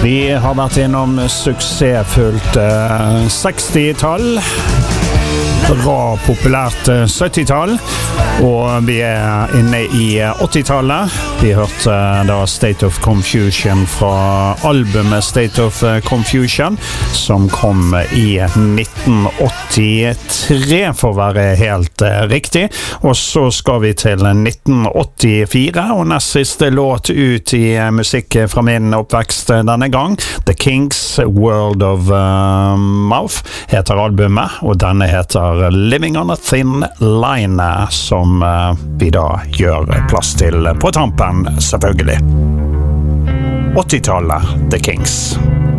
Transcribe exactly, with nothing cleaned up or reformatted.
Vi har vært innom suksessfullt eh, seksti-tall, bra populært eh, sytti-tall, og vi er inne i åtti-tallet. Vi hørte eh, da State of Confusion fra albumet State of Confusion, som kom i nitten åttitre, for å være helt eh, riktig. Og så skal vi til nitten åttifire, og nest siste låt ut i eh, musikk fra min oppvekst denne gang. The Kinks, World of uh, Mouth heter albumet, og denne heter Living on a Thin Line, som uh, vi da gjør plass til på tampen, selvfølgelig. åtti-tallet, The Kinks.